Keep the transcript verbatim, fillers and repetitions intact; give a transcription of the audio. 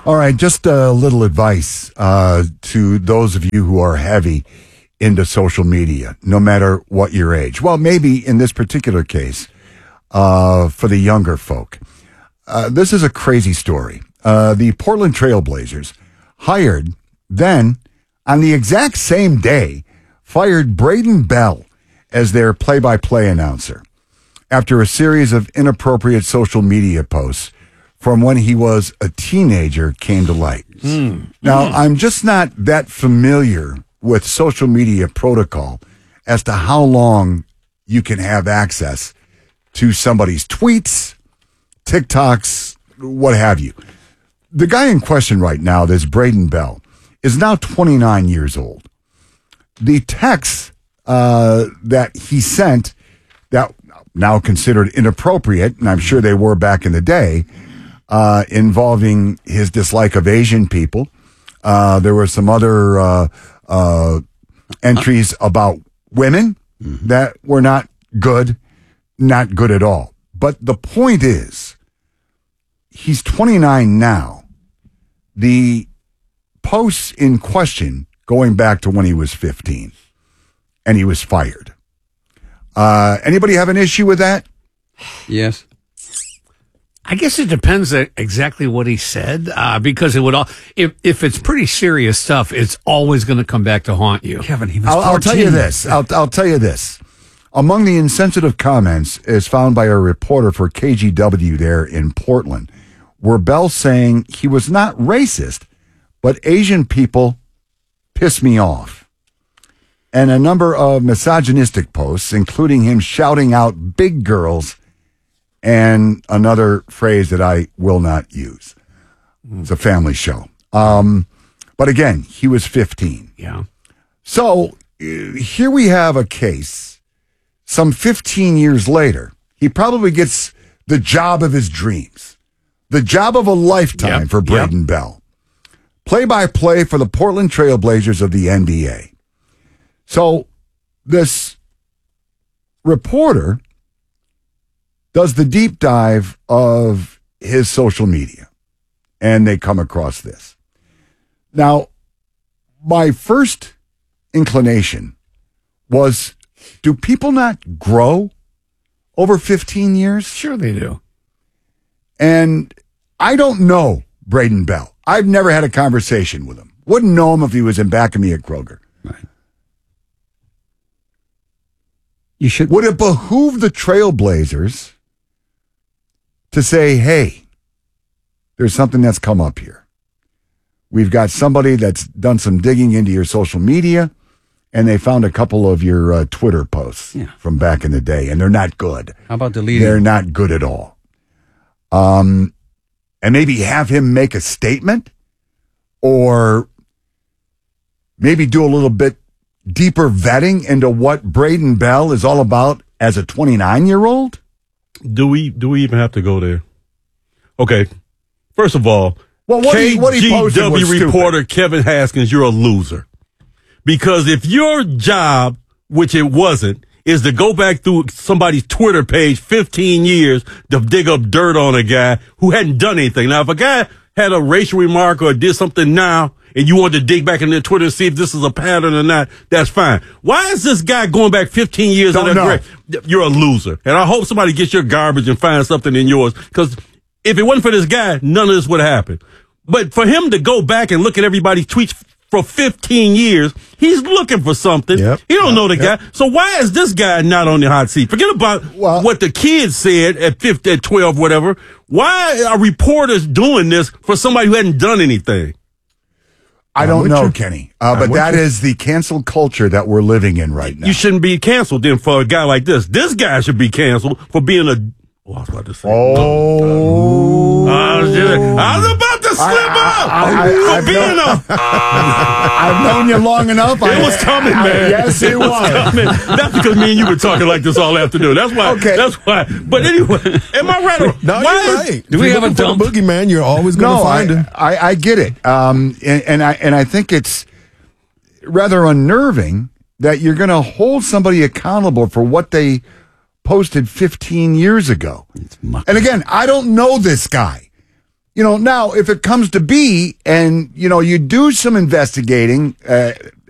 All right, just a little advice uh, to those of you who are heavy into social media, no matter what your age. Well, maybe in this particular case, uh, for the younger folk. Uh, this is a crazy story. Uh, the Portland Trail Blazers hired, then, on the exact same day, fired Braden Bell as their play-by-play announcer after a series of inappropriate social media posts from when he was a teenager came to light. Mm. Now, mm. I'm just not that familiar with social media protocol as to how long you can have access to somebody's tweets, TikToks, what have you. The guy in question right now, this Braden Bell, is now twenty-nine years old. The texts uh, that he sent that now considered inappropriate, and I'm sure they were back in the day, uh, involving his dislike of Asian people. Uh, there were some other uh, uh, entries about women mm-hmm. that were not good, not good at all. But the point is, he's twenty-nine now. The posts in question going back to when he was fifteen, and he was fired. Uh, anybody have an issue with that? Yes. I guess it depends exactly what he said, uh, because it would all, if, if it's pretty serious stuff, it's always going to come back to haunt you. Kevin, he was I'll, I'll tell you this. I'll, I'll tell you this. Among the insensitive comments is found by a reporter for K G W there in Portland, where Bell saying he was not racist, but Asian people piss me off. And a number of misogynistic posts, including him shouting out big girls and another phrase that I will not use. It's a family show. Um, but again, he was fifteen. Yeah. So uh, here we have a case. Some fifteen years later, he probably gets the job of his dreams, the job of a lifetime yep. for Braden yep. Bell. Play-by-play for the Portland Trail Blazers of the N B A. So this reporter does the deep dive of his social media, and they come across this. Now, my first inclination was, do people not grow over fifteen years? Sure they do. And I don't know Braden Bell. I've never had a conversation with him. Wouldn't know him if he was in back of me at Kroger. Right. You should. Would it behoove the Trailblazers to say, hey, there's something that's come up here. We've got somebody that's done some digging into your social media, and they found a couple of your uh, Twitter posts yeah. from back in the day, and they're not good. How about deleting? They're not good at all. Um, and maybe have him make a statement, or maybe do a little bit deeper vetting into what Braden Bell is all about as a twenty-nine-year-old? Do we do we even have to go there? Okay, first of all, well, what he, what he posted was K G W reporter stupid. Kevin Haskins, you're a loser. Because if your job, which it wasn't, is to go back through somebody's Twitter page fifteen years to dig up dirt on a guy who hadn't done anything. Now, if a guy had a racial remark or did something now, and you want to dig back into Twitter and see if this is a pattern or not, that's fine. Why is this guy going back fifteen years? Don't know. You're a loser. And I hope somebody gets your garbage and finds something in yours. Because if it wasn't for this guy, none of this would happen. But for him to go back and look at everybody's tweets for fifteen years, he's looking for something. Yep. He don't yep. know the yep. guy. So why is this guy not on the hot seat? Forget about well, what the kids said at fifteen, at twelve, whatever. Why are reporters doing this for somebody who hadn't done anything? I don't know, you. Kenny, uh, but that you. is the cancel culture that we're living in right now. You shouldn't be canceled then for a guy like this. This guy should be canceled for being a... Oh, I was about to say. Oh. I was, just, I was about to slip up I, I, for I've being known, a... I've known you long enough. It I, was coming, man. I, yes, it, it was. was coming. That's because me and you were talking like this all afternoon. That's why. Okay. That's why. But anyway, am I right? Or, no, why you're is, right. Do if we have a dump? boogeyman? You're always going to no, find I, him. I, I get it. Um, and, and I and I think it's rather unnerving that you're going to hold somebody accountable for what they posted fifteen years ago. And again, I don't know this guy. You know, now if it comes to B and, you know, you do some investigating, uh,